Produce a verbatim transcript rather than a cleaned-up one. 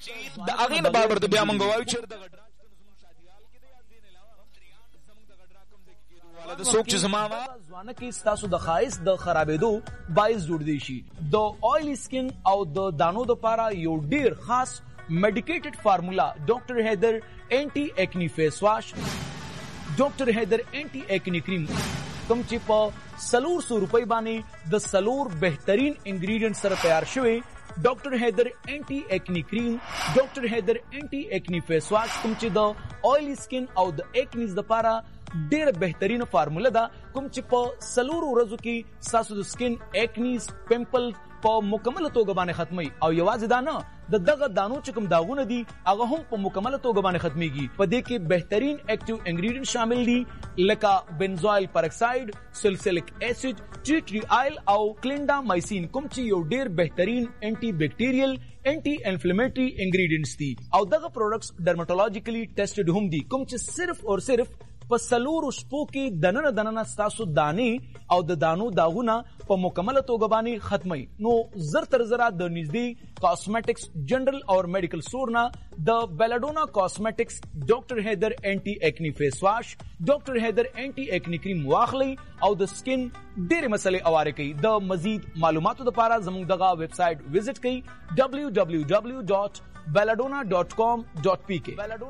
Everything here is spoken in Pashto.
چې د هغې نه بعد ورته بیا موږ وایو چې دغه ډرا چې زموږ شادیال کې دی یا دې نه علاوه زموږ دغه ډرا کوم ځای کې کېدو والا د څوک چې زما ځوانه کې ستاسو د ښایست د خرابېدو باعث جوړ دی شي. د آیلی سکن او د دانو دپاره یو ډیر خاص میډیکیټډ فارمولا ډاکټر حیدر اینټي ایکنی فیس واش، ډاکټر حیدر اینټي ایکنی کریم کوم چې په سلور سو روپۍ باندې د سلور بهترین انګریډینټ سره تیار شوی ډاکټر حیدر اینټي ایکنی کریم، ډاکټر حیدر اینټي ایکنی فیس واش کوم چې د آیلی سکن او د ایکنیز دپاره ډیر بهترین فارموله ده کوم چې په سلور ورځو کې ستاسو د سکن ایکنیز پمپل په مکمله توګه باندې ختمي او یوازې دا نه د دغه دانو چې کوم داغونه دي هغه هم په مکمله توګه باندې ختميږي. په دې کې بهترین اکټیو انګریډینټ شامل دي لکه بنزوایل پرکساید، سلسلک اسید، ټی ټری آیل او کلینډامایسین کوم چې یو ډیر بهترین انټي بیکټیریل انټي انفلیمیټری انګریډینټس دي او دغه پروډکټس ډرماټولوژیکلی ټیسټډ هم دي کوم چې صرف او صرف په سلورو شپو کې دننه دننه ستاسو دانې او د دانو داغونه په مکمله توګه باندې ختمي. نو زر تر زره د نږدې کاسمیټکس جنرال او میډیکل سٹور نه د بیلاډونا کاسمیټکس ډاکټر حیدر اینټي ایکنی فیس واش، ډاکټر حیدر اینټي ایکنی کریم واخلي او د سکن ډېرې مسلې اواره کوي. د مزید معلوماتو لپاره زموږ دغه ویب سایټ وزټ کړئ ڈبلیو ڈبلیو ڈبلیو ڈاٹ بیلاډونا ڈاٹ کام ڈاٹ پی کے.